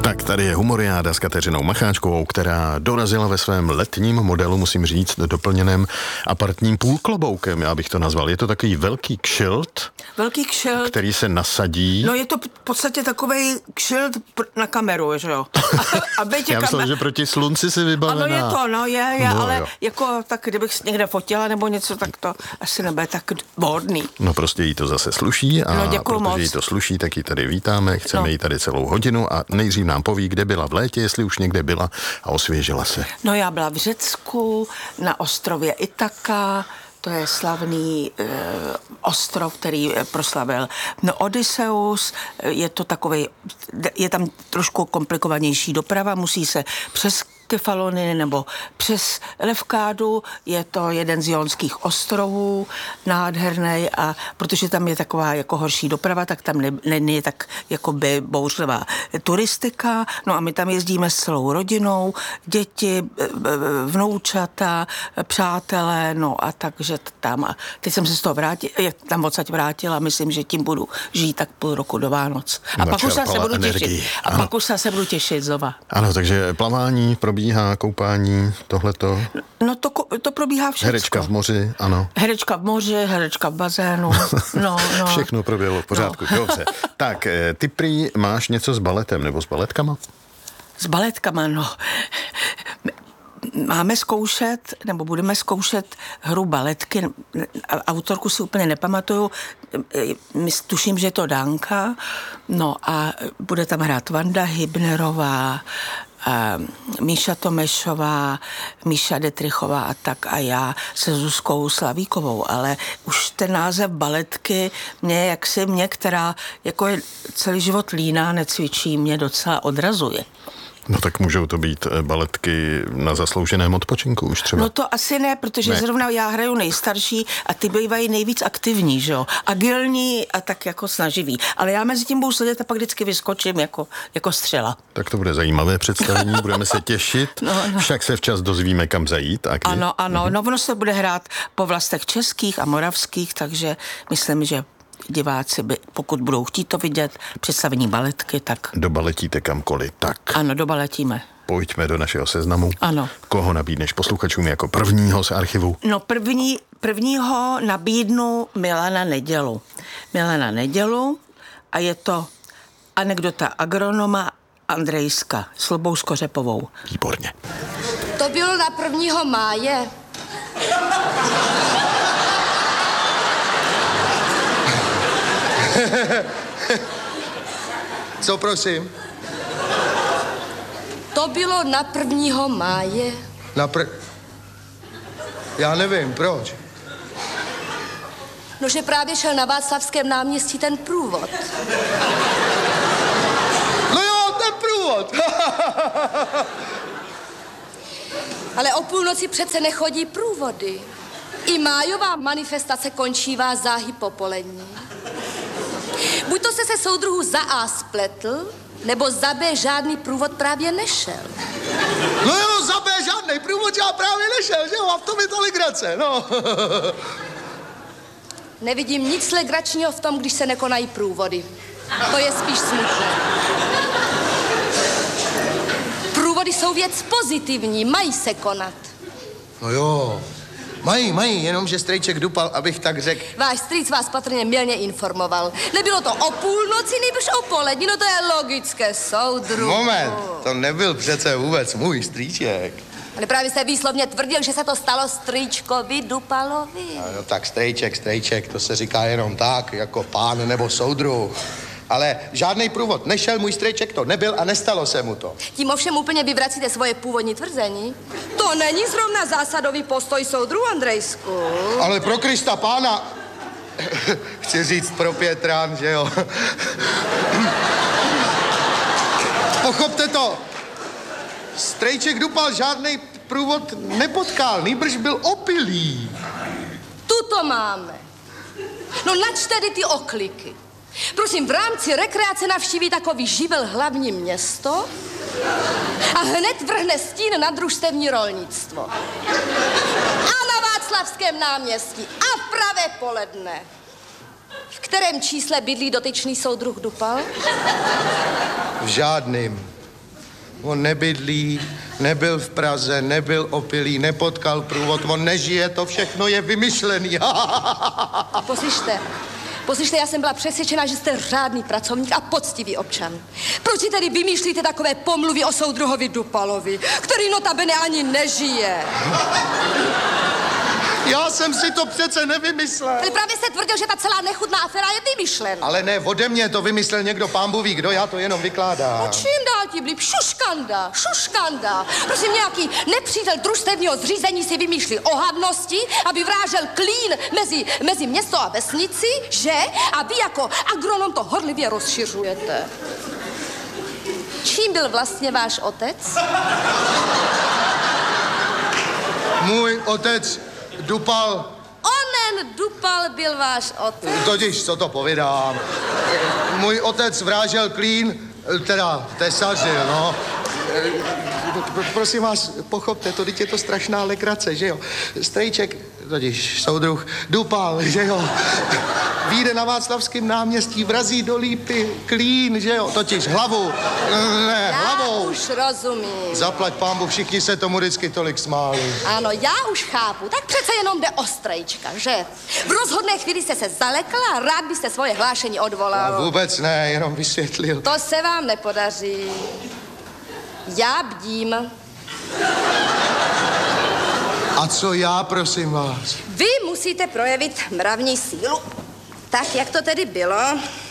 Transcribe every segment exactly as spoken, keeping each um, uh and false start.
Tak tady je Humoriáda s Kateřinou Macháčkovou, která dorazila ve svém letním modelu, musím říct, doplněném apartním půlkloboukem, já bych to nazval. Je to takový velký kšilt, velký kšilt, který se nasadí. No je to v podstatě takovej kšilt na kameru, že jo? Aby tě já myslím, kamer... že proti slunci si vybavená. Ano, je to, no je, je no, ale jo. jako tak, kdybych někde fotila nebo něco, tak to asi nebude tak vhodný. No prostě jí to zase sluší a no, protože moc. jí to sluší, tak ji tady vítáme, chceme no. jí tady celou hodinu a nejdřív nám poví, kde byla v létě, jestli už někde byla a osvěžila se. No já byla v Řecku, na ostrově Itaka, to je slavný e, ostrov, který proslavil no, Odysseus. Je to takový, je tam trošku komplikovanější doprava, musí se přes Kefalony nebo přes Levkádu, je to jeden z Jonských ostrovů, nádherný, a protože tam je taková jako horší doprava, tak tam ne, ne, ne je tak jakoby bouřlivá turistika, no a my tam jezdíme s celou rodinou, děti, vnoučata, přátelé, no a takže tam, a teď jsem se z toho vrátila, tam odsaď vrátila, myslím, že tím budu žít tak půl roku do Vánoc. A pak už se budu energii. těšit. A ano. pak už se budu těšit znova. Ano, takže plavání probíhá, koupání, tohleto. No to, to probíhá všechno. Herečka v moři, ano. Herečka v moři, herečka v bazénu. No, no. Všechno proběhlo v pořádku, no. Dobře. Tak, ty prý máš něco s baletem nebo s baletkama? S baletkama, no. Máme zkoušet, nebo budeme zkoušet hru Baletky. Autorku si úplně nepamatuju. Tuším, že je to Danka. No a bude tam hrát Vanda Hybnerová, a Míša Tomešová, Míša Detrichová a tak a já se Zuzkou Slavíkovou, ale už ten název Baletky mě jaksi mě, která jako je celý život líná, necvičí, mě docela odrazuje. No tak můžou to být baletky na zaslouženém odpočinku už třeba. No to asi ne, protože ne. Zrovna já hraju nejstarší a ty bývají nejvíc aktivní, že jo? Agilní a tak jako snaživý. Ale já mezi tím budu sedět a pak vždycky vyskočím jako, jako střela. Tak to bude zajímavé představení, budeme se těšit. No, no. Však se včas dozvíme, kam zajít a kdy. Ano, ano, mhm. no ono se bude hrát po vlastech českých a moravských, takže myslím, že diváci, by, pokud budou chtít to vidět, představení Baletky, tak... Dobaletíte kamkoliv, tak. Ano, dobaletíme. Pojďme do našeho seznamu. Ano. Koho nabídneš posluchačům jako prvního z archivu? No první, prvního nabídnu Milana Nedělu. Milana Nedělu a je to anekdota agronoma Andrejska s Lubou Skořepovou. Výborně. To bylo na prvního máje. Co prosím? To bylo na prvního máje. Na pr... Já nevím, proč. No, že právě šel na Václavském náměstí ten průvod. No jo, ten průvod. Ale o půlnoci přece nechodí průvody. I májová manifestace končívá záhy popolední. Buď to se se soudruhů za A spletl, nebo za B žádný průvod právě nešel. No jo, za B žádný průvod já právě nešel, že jo? A v tom je ta legrace, no. Nevidím nic legračního v tom, když se nekonají průvody. To je spíš smutné. Průvody jsou věc pozitivní, mají se konat. No jo, mají, mají, jenomže strejček dupal, abych tak řekl. Váš strýc vás patrně mylně informoval. Nebylo to o půlnoci, nejbrž o poledni, no to je logické, soudruhu. Moment, to nebyl přece vůbec můj strýček. Ale právě jste výslovně tvrdil, že se to stalo strýčkovi Dupalovi. No tak strejček, strejček, to se říká jenom tak, jako pán nebo soudruh. Ale žádný průvod nešel, můj strejček to nebyl a nestalo se mu to. Tím ovšem úplně vyvracíte svoje původní tvrzení. To není zrovna zásadový postoj soudruhu, Andrejsku. Ale pro Krista pána, chci říct pro Pětrán, že jo. Pochopte to, strejček Dupal žádný průvod nepotkal, nýbrž byl opilý. Tuto máme. No nač tedy ty okliky. Prosím, v rámci rekreace navštíví takový živel hlavní město a hned vrhne stín na družstevní rolnictvo. A na Václavském náměstí a v pravé poledne. V kterém čísle bydlí dotyčný soudruh Dupal? V žádným. On nebydlí, nebyl v Praze, nebyl opilý, nepotkal průvod, on nežije, to všechno je vymyšlený. Poslyšte, poslyšte, já jsem byla přesvědčena, že jste řádný pracovník a poctivý občan. Proč si tedy vymýšlíte takové pomluvy o soudruhovi Dupalovi, který notabene ani nežije? Já jsem si to přece nevymyslel. Ale právě jste tvrdil, že ta celá nechutná aféra je vymyšlená. Ale ne ode mě, to vymyslel někdo, pán Bůh ví, kdo, já to jenom vykládám. No čím dál tím líp? Šuškanda, šuškanda. Prosím, nějaký nepřítel družstevního zřízení si vymýšlí ohavnosti, aby vrážel klín mezi, mezi město a vesnici, že? A vy jako agronom to horlivě rozšiřujete. Čím byl vlastně váš otec? Můj otec Dupal. Onen Dupal byl váš otec. Totiž, co to povídám. Můj otec vrážel klín, teda tesařil, no. Prosím vás, pochopte, to teď je to strašná legrace, že jo. Strejček, totiž soudruh Dupal, že jo. Vyjde na Václavském náměstí, vrazí do lípy klín, že jo, totiž hlavu, ne, já hlavou. už rozumím. Zaplať pánbu, všichni se tomu vždycky tolik smáli. Ano, já už chápu, tak přece jenom jde o Strejčka, že? V rozhodné chvíli jste se zalekl a rád byste svoje hlášení odvolal. Já vůbec ne, jenom vysvětlil. To se vám nepodaří. Já bdím. A co já, prosím vás? Vy musíte projevit mravní sílu. Tak, jak to tedy bylo?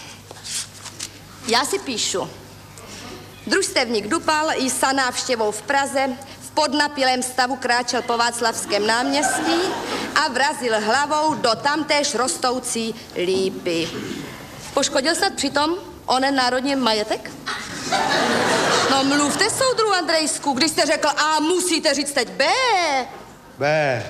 Já si píšu. Družstevník Dupal i za návštěvou v Praze v podnapilém stavu kráčel po Václavském náměstí a vrazil hlavou do tamtéž rostoucí lípy. Poškodil snad přitom onen národní majetek? No mluvte, soudru Andrejsku, když jste řekl A, musíte říct teď B. B.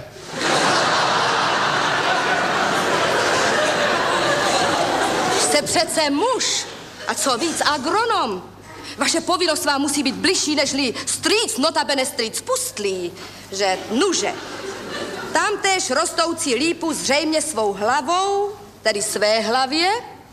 Jste přece muž. A co víc, agronom. Vaše povinnost vám musí být bližší, nežli strýc, notabene strýc pustlý. Že, nuže, tamtéž rostoucí lípu zřejmě svou hlavou, tedy své hlavě,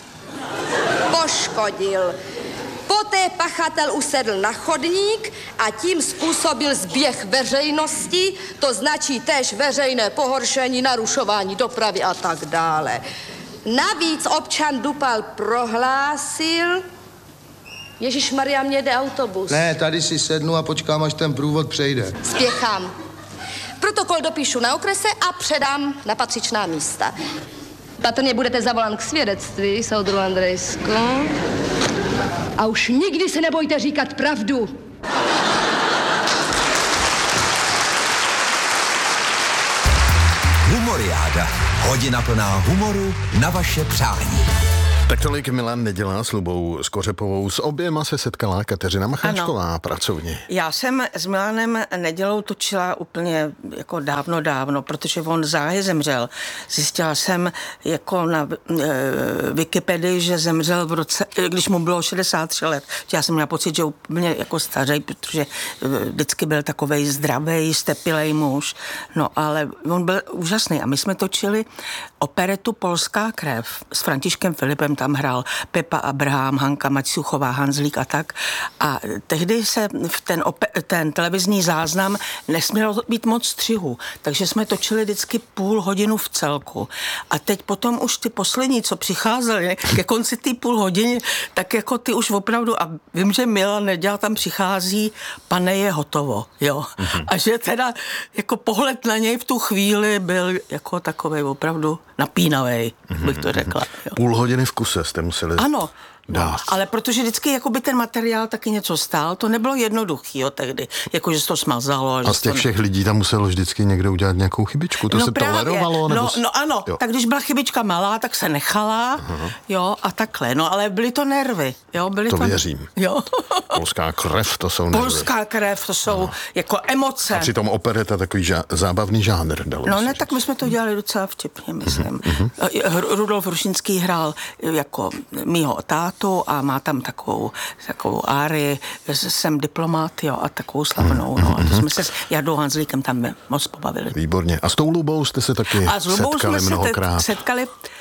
poškodil. Poté pachatel usedl na chodník a tím způsobil zběh veřejnosti, to značí též veřejné pohoršení, narušování dopravy a tak dále. Navíc občan Dupal prohlásil... Ježišmarja, mě jde autobus. Ne, tady si sednu a počkám, až ten průvod přejde. Spěchám. Protokol dopíšu na okrese a předám na patřičná místa. Patrně budete zavolán k svědectví, soudru Andrejsku. A už nikdy se nebojte říkat pravdu. Humoriáda. Hodina plná humoru na vaše přání. Tak tolik Milan Nedělá s Lubou Skořepovou. S oběma se setkala Kateřina Macháčková, ano. Pracovně. Já jsem s Milanem Nedělou točila úplně jako dávno, dávno, protože on záhy zemřel. Zjistila jsem jako na e, Wikipedii, že zemřel v roce, když mu bylo šedesát tři let. Já jsem měla pocit, že úplně jako stařej, protože vždycky byl takovej zdravej, stepilej muž. No ale on byl úžasný a my jsme točili operetu Polská krev s Františkem Filipem, tam hrál Pepa Abraham, Hanka Maťsuchová, Hanzlík a tak. A tehdy se v ten, ope- ten televizní záznam nesmělo být moc střihů, takže jsme točili vždycky půl hodinu v celku. A teď potom už ty poslední, co přicházeli ke konci té půl hodiny, tak jako ty už opravdu, a vím, že Milan Nedělá tam přichází, pane, je hotovo, jo. Mm-hmm. A že teda jako pohled na něj v tu chvíli byl jako takovej opravdu napínavej, mm-hmm. bych to řekla. Jo. Půl hodiny v kuse jste museli ano, dát. No, ale protože vždycky jakoby ten materiál taky něco stál, to nebylo jednoduchý, jo, tehdy, jako že se to smazalo. A z těch všech lidí tam muselo vždycky někdo udělat nějakou chybičku, to no se právě. tolerovalo? Nebo... No, no ano, jo. Tak když byla chybička malá, tak se nechala, uh-huh. jo, a takhle, no ale byly to nervy, jo, byly to... to věřím. Jo. Polská krev, to jsou nervy. Polská krev, to jsou uh-huh. jako emoce. A přitom opereta takový žá... zábavný žánr, dalo No se ne, říct. tak my jsme to dělali docela vtipně, myslím. Uh-huh. Rudolf Rušinský hrál jako mýho tátu a má tam takovou, takovou árii, jsem diplomát, jo, a takovou slavnou, no. A to jsme se s Jardou Hanzlíkem tam moc pobavili. Výborně. A s tou Lubou jste se taky a s Lubou setkali jsme mnohokrát. se setkali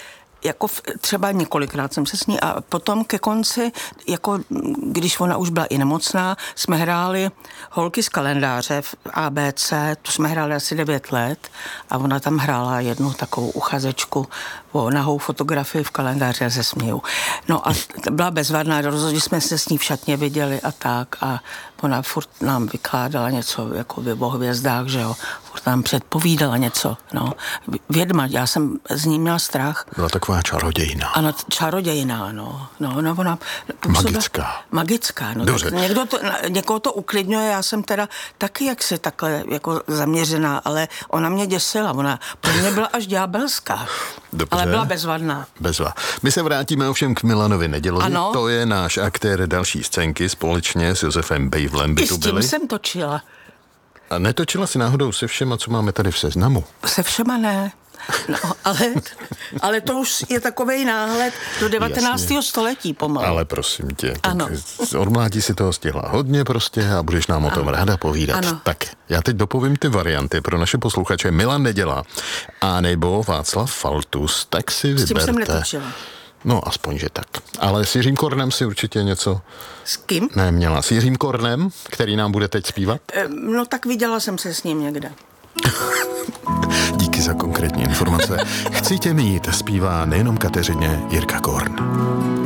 jako v, třeba několikrát jsem se s ní a potom ke konci, jako když ona už byla i nemocná, jsme hráli Holky z kalendáře v A B C, tu jsme hráli asi devět let a ona tam hrála jednu takovou uchazečku o nahou fotografii v kalendáři a se směju. No a byla bezvadná, rozhodně jsme se s ní v šatně viděli a tak a ona furt nám vykládala něco jako o hvězdách, že jo, furt nám předpovídala něco, no. Vědma, já jsem z ní měla strach. Byla taková čarodějná. Ano, čarodějná, no. No, no ona... Magická. Magická, no. Dobře. Někdo to, někoho to uklidňuje, já jsem teda taky jaksi takhle jako zaměřená, ale ona mě děsila, ona pro mě byla až ďábelská. Dobře. Ale byla bezvadná. Bezva. My se vrátíme ovšem k Milanovi Nedělovi. Ano. To je náš aktér další scénky společně s Josefem Bejvlem. I s tím jsem točila. A netočila si náhodou se všema, co máme tady v seznamu? Se všema ne. No, ale, ale to už je takovej náhled do devatenáctého století pomalu. Ale prosím tě, ano. Od mládí si toho stihla hodně prostě a budeš nám o tom ano. ráda povídat. Ano. Tak, já teď dopovím ty varianty pro naše posluchače. Milan Neděla a nebo Václav Faltus, tak si vyberte. S tím jsem netočila. No, aspoň, že tak. Ale s Jiřím Kornem si určitě něco... S kým? Neměla. S Jiřím Kornem, který nám bude teď zpívat? No tak viděla jsem se s ním někde. Díky za konkrétní informace. Chci tě mít, zpívá nejenom Kateřině Jirka Korn.